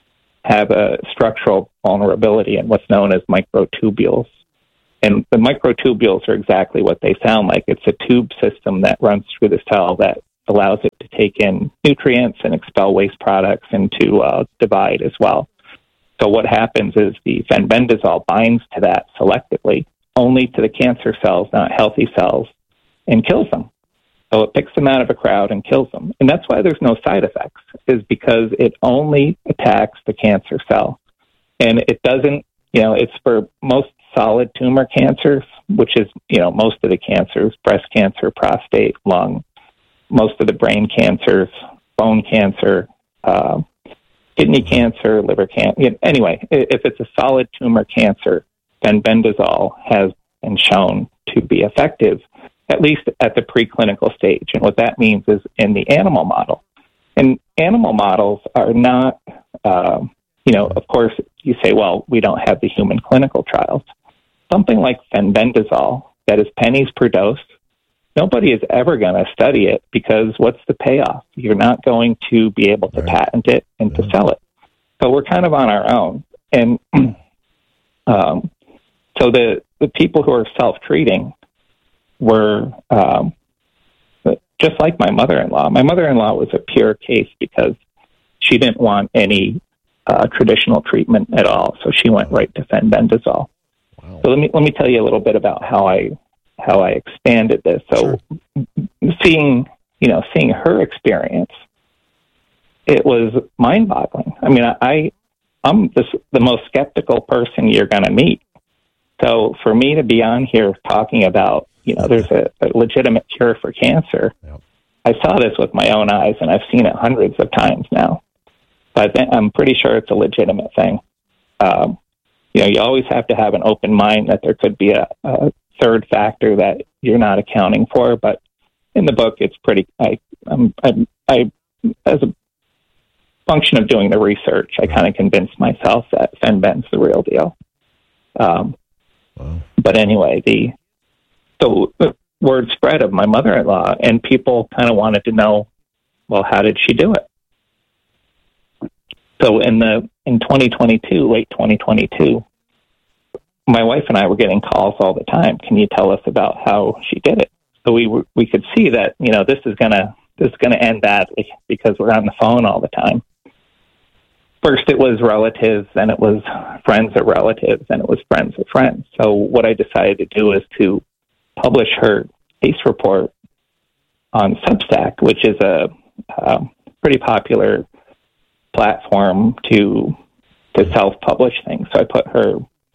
have a structural vulnerability in what's known as microtubules. And the microtubules are exactly what they sound like. It's a tube system that runs through the cell that allows it to take in nutrients and expel waste products and to uh, divide as well. So what happens is the fenbendazole binds to that selectively, only to the cancer cells, not healthy cells, and kills them. So it picks them out of a crowd and kills them. And that's why there's no side effects, is because it only attacks the cancer cell. And it doesn't, you know, it's for most solid tumor cancers, which is, you know, most of the cancers, breast cancer, prostate, lung, most of the brain cancers, bone cancer, uh, kidney cancer, liver cancer. Anyway, if it's a solid tumor cancer, then fenbendazole has been shown to be effective, at least at the preclinical stage. And what that means is in the animal model. And animal models are not, uh, you know, of course, you say, well, we don't have the human clinical trials. Something like fenbendazole that is pennies per dose, nobody is ever going to study it because what's the payoff? You're not going to be able to right. patent it and yeah. to sell it. So we're kind of on our own. And um, so the the people who are self-treating were um, just like my mother-in-law. My mother-in-law was a pure case because she didn't want any uh, traditional treatment at all, so she went right to fenbendazole. Wow. So let me let me tell you a little bit about how I how I expanded this. So sure. seeing you know seeing her experience, it was mind-boggling. I mean, I I'm this, the most skeptical person you're going to meet. So for me to be on here talking about you know there's a, a legitimate cure for cancer, yep. I saw this with my own eyes, and I've seen it hundreds of times now. But I'm pretty sure it's a legitimate thing. Um, you know, you always have to have an open mind that there could be a, a third factor that you're not accounting for. But in the book, it's pretty. I, um, I, I, as a function of doing the research, I kind of convinced myself that fenben's the real deal. Um, wow. But anyway, the so the word spread of my mother-in-law, and people kind of wanted to know, well, how did she do it? So in the in twenty twenty-two, late twenty twenty-two, my wife and I were getting calls all the time. Can you tell us about how she did it? So we were, we could see that you know this is gonna this is gonna end badly because we're on the phone all the time. First, it was relatives, then it was friends of relatives, then it was friends of friends. So what I decided to do is to publish her case report on Substack, which is a, a pretty popular platform to to self-publish things. So I put her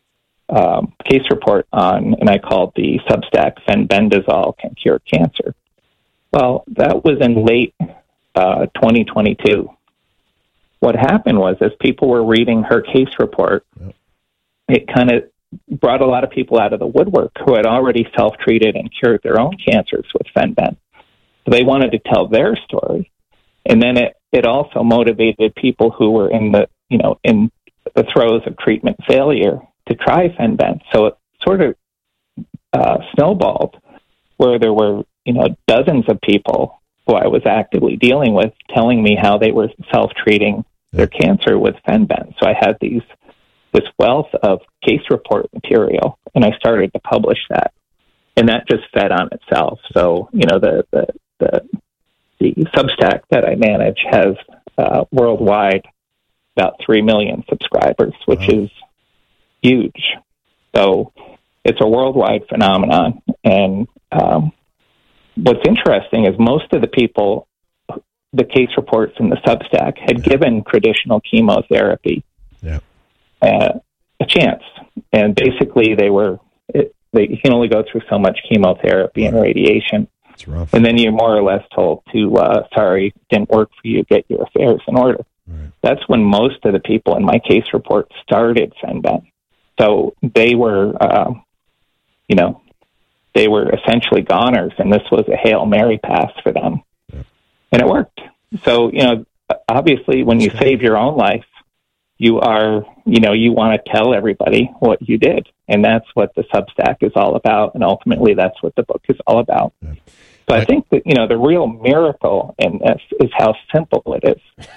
um, case report on, and I called the Substack "Fenbendazole Can Cure Cancer." Well, that was in late uh, twenty twenty-two. What happened was, as people were reading her case report, yep. it kind of brought a lot of people out of the woodwork who had already self-treated and cured their own cancers with fenben. So they wanted to tell their story, and then it It also motivated people who were in the, you know, in the throes of treatment failure to try fenben. So it sort of uh, snowballed, where there were, you know, dozens of people who I was actively dealing with telling me how they were self-treating their cancer with fenben. So I had these this wealth of case report material, and I started to publish that, and that just fed on itself. So you know, the the the The Substack that I manage has uh, worldwide about three million subscribers, which wow. is huge. So it's a worldwide phenomenon. And um, what's interesting is most of the people, the case reports in the Substack, had yeah. given traditional chemotherapy yeah. uh, a chance. And basically they were, it, they, you can only go through so much chemotherapy right. and radiation. And then you're more or less told to, uh, sorry, didn't work for you, get your affairs in order. Right. That's when most of the people in my case report started fenben. So they were, uh, you know, they were essentially goners, and this was a Hail Mary pass for them. Yeah. And it worked. So, you know, obviously when you save your own life, you are, you know, you want to tell everybody what you did. And that's what the Substack is all about. And ultimately, that's what the book is all about. Yeah. So I think that, you know, the real miracle in this is how simple it is.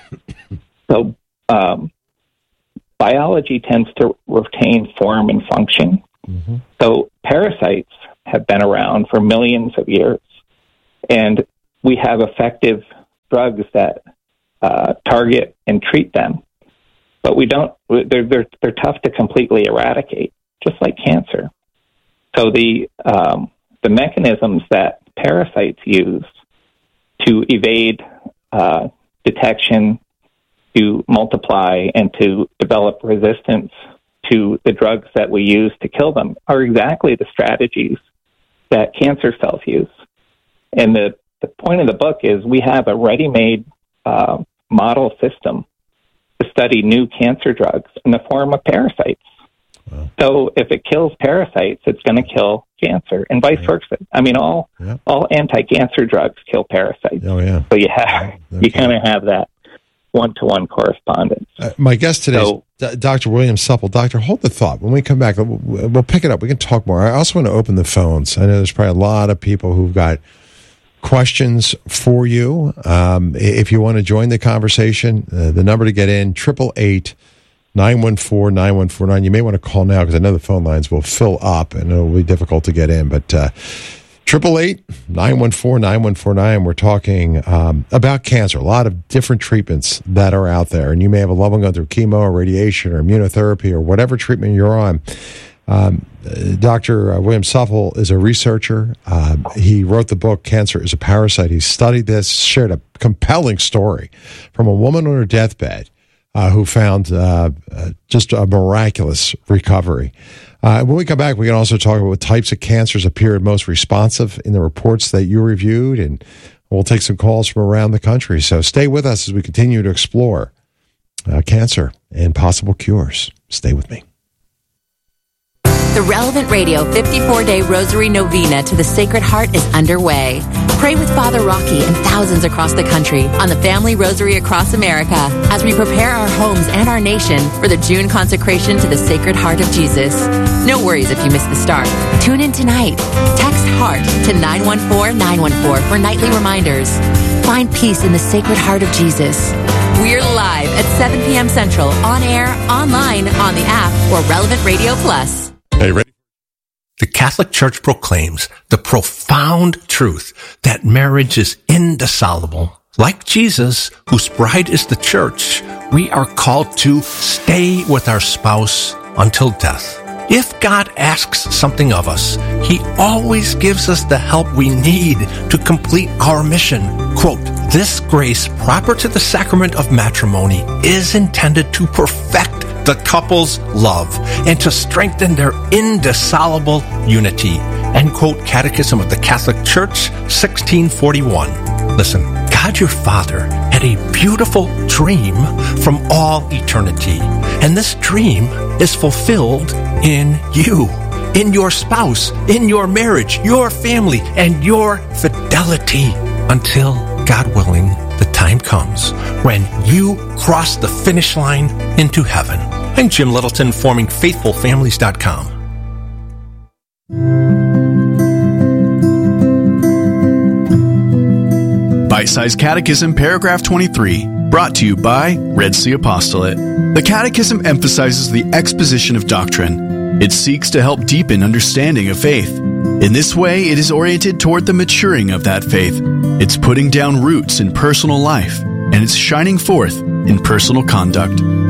So um, biology tends to retain form and function. Mm-hmm. So parasites have been around for millions of years. And we have effective drugs that uh, target and treat them. But we don't, they're, they're, they're tough to completely eradicate, just like cancer. So the um, the mechanisms that parasites use to evade uh, detection, to multiply, and to develop resistance to the drugs that we use to kill them are exactly the strategies that cancer cells use. And the, the point of the book is we have a ready-made uh, model system to study new cancer drugs in the form of parasites. Wow. So if it kills parasites, it's going to kill cancer, and vice yeah. versa. I mean, all yeah. all anti-cancer drugs kill parasites. Oh yeah. So you have yeah, you kind of have that one-to-one correspondence. Uh, my guest today so, is D- Doctor William Supple. Doctor, hold the thought. When we come back, we'll, we'll pick it up. We can talk more. I also want to open the phones. I know there's probably a lot of people who've got questions for you. Um, if you want to join the conversation, uh, the number to get in, triple eight nine one four, nine one four nine. You may want to call now because I know the phone lines will fill up and it'll be difficult to get in. But uh, triple eight, nine one four, nine one four nine. We're talking um, about cancer, a lot of different treatments that are out there. And you may have a loved one going through chemo or radiation or immunotherapy or whatever treatment you're on. Um, Doctor William Suffel is a researcher. Uh, he wrote the book, Cancer is a Parasite. He studied this, shared a compelling story from a woman on her deathbed uh, who found uh, uh, just a miraculous recovery. Uh, when we come back, we can also talk about what types of cancers appeared most responsive in the reports that you reviewed, and we'll take some calls from around the country. So stay with us as we continue to explore uh, cancer and possible cures. Stay with me. The Relevant Radio fifty-four day Rosary Novena to the Sacred Heart is underway. Pray with Father Rocky and thousands across the country on the Family Rosary Across America as we prepare our homes and our nation for the June consecration to the Sacred Heart of Jesus. No worries if you miss the start. Tune in tonight. Text HEART to nine one four, nine one four for nightly reminders. Find peace in the Sacred Heart of Jesus. We're live at seven p.m. Central, on air, online, on the app, or Relevant Radio Plus. Hey, ready? The Catholic Church proclaims the profound truth that marriage is indissoluble. Like Jesus, whose bride is the church, we are called to stay with our spouse until death. If God asks something of us, He always gives us the help we need to complete our mission. Quote, this grace proper to the sacrament of matrimony is intended to perfect the couple's love and to strengthen their indissoluble unity. End quote, Catechism of the Catholic Church, sixteen forty-one. Listen, God your Father had a beautiful dream from all eternity, and this dream is fulfilled in you, in your spouse, in your marriage, your family, and your fidelity until, God willing, the time comes when you cross the finish line into heaven. I'm Jim Littleton, forming faithful families dot com. Bite-Sized Catechism, paragraph twenty-three, brought to you by Red Sea Apostolate. The Catechism emphasizes the exposition of doctrine. It seeks to help deepen understanding of faith. In this way, it is oriented toward the maturing of that faith. It's putting down roots in personal life, and it's shining forth in personal conduct.